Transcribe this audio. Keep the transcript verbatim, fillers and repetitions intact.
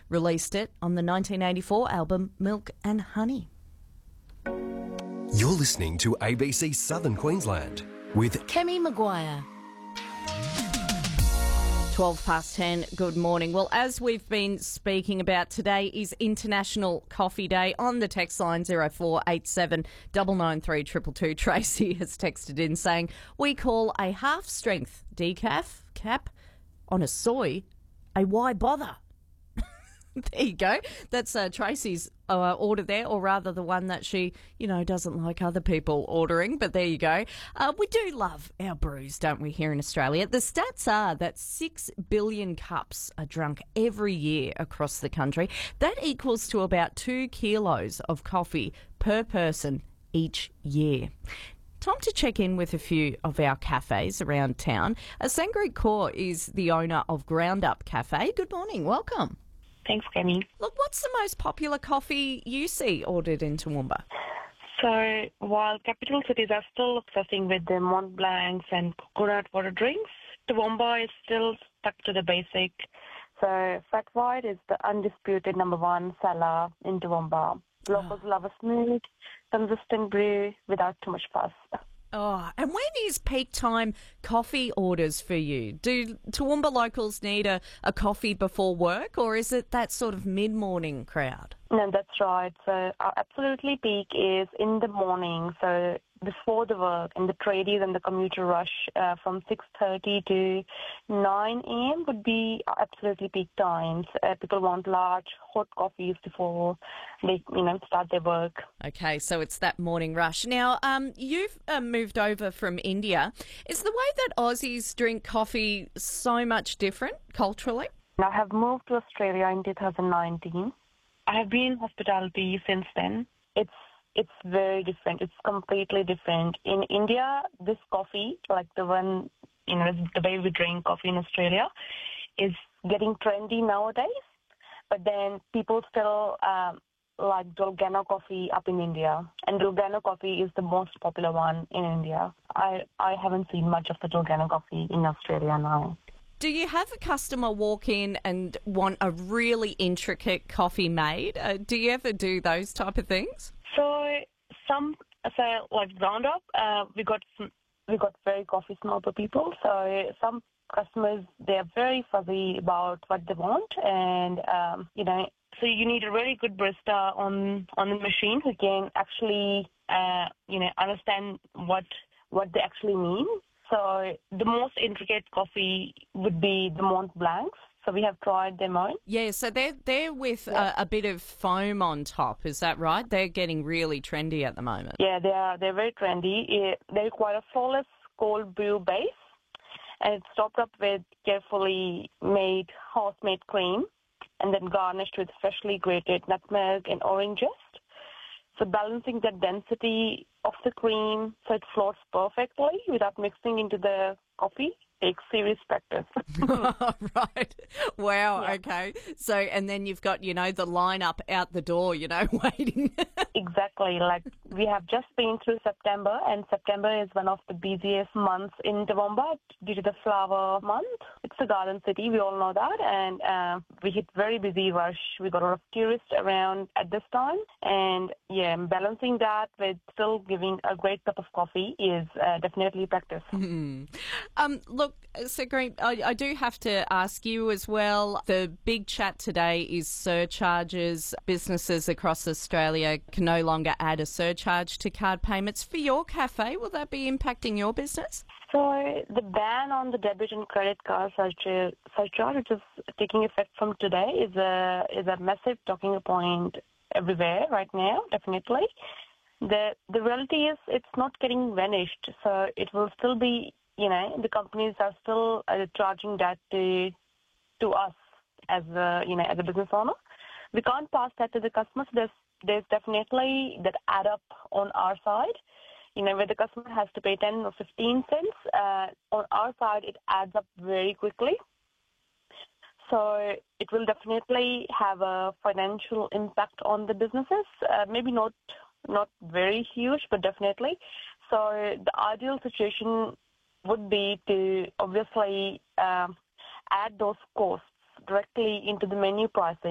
released it on the nineteen eighty-four album Milk and Honey. You're listening to A B C Southern Queensland with Kemi Maguire. twelve past ten, good morning. Well, as we've been speaking about, today is International Coffee Day. On the text line zero four eight seven nine nine three two two two, Tracy has texted in saying, we call a half-strength decaf cap on a soy a why bother. There you go. That's uh, Tracy's uh, order there, or rather the one that she, you know, doesn't like other people ordering. But there you go. Uh, we do love our brews, don't we, here in Australia? The stats are that six billion cups are drunk every year across the country. That equals to about two kilos of coffee per person each year. Time to check in with a few of our cafes around town. Uh, Sangreet Kaur is the owner of Ground Up Cafe. Good morning. Welcome. Thanks, Kemi. Look, what's the most popular coffee you see ordered in Toowoomba? So, while capital cities are still obsessing with the Mont Blancs and coconut water drinks, Toowoomba is still stuck to the basic. So, flat white is the undisputed number one seller in Toowoomba. Locals oh. love a smooth, consistent brew without too much fuss. Oh, and when is peak time coffee orders for you? Do Toowoomba locals need a, a coffee before work, or is it that sort of mid-morning crowd? No, that's right. So our absolutely peak is in the morning, so before the work, and the tradies and the commuter rush uh, from six thirty to nine a.m. would be our absolutely peak times. Uh, people want large, hot coffees before they, you know, start their work. Okay, so it's that morning rush. Now, um, you've uh, moved over from India. Is the way that Aussies drink coffee so much different culturally? I have moved to Australia in two thousand nineteen. I have been in hospitality since then. It's It's very different. It's completely different. In India, this coffee, like the one, you know, the way we drink coffee in Australia, is getting trendy nowadays. But then people still um, like Dalgona coffee up in India. And Dalgona coffee is the most popular one in India. I, I haven't seen much of the Dalgona coffee in Australia now. Do you have a customer walk in and want a really intricate coffee made? Uh, do you ever do those type of things? So some, so like Ground Up, uh, we got some, we got very coffee snobber people. So some customers, they're very fuzzy about what they want, and um, you know, so you need a really good barista on on the machine who can actually uh, you know understand what what they actually mean. So the most intricate coffee would be the Mont Blancs. So we have tried them on. Yeah, so they're, they're with yeah. a, a bit of foam on top, is that right? They're getting really trendy at the moment. Yeah, they are. They're very trendy. They require a flawless cold brew base, and it's topped up with carefully made house-made cream, and then garnished with freshly grated nutmeg and orange zest. So balancing the density of the cream so it floats perfectly without mixing into the coffee takes serious practice. Right. Wow, yeah. Okay. So, and then you've got, you know, the lineup out the door, you know, waiting. Exactly. Like, we have just been through September, and September is one of the busiest months in Toowoomba due to the flower month. It's a garden city, we all know that, and uh, we hit very busy rush. We got a lot of tourists around at this time, and yeah, balancing that with still giving a great cup of coffee is uh, definitely practice. Mm. Um, look, Sangreet, I, I do have to ask you as well. The big chat today is surcharges. Businesses across Australia can no longer add a surcharge to card payments. For your cafe, will that be impacting your business? So the ban on the debit and credit card surcharge, surcharge which is taking effect from today, is a is a massive talking point everywhere right now. Definitely, the the reality is it's not getting vanished. So it will still be. You know, the companies are still uh, charging that to to us as a you know as a business owner. We can't pass that to the customers. There's there's definitely that add up on our side. You know, where the customer has to pay ten or fifteen cents, uh, on our side it adds up very quickly. So it will definitely have a financial impact on the businesses. Uh, maybe not not very huge, but definitely. So the ideal situation would be to obviously um, add those costs directly into the menu pricing.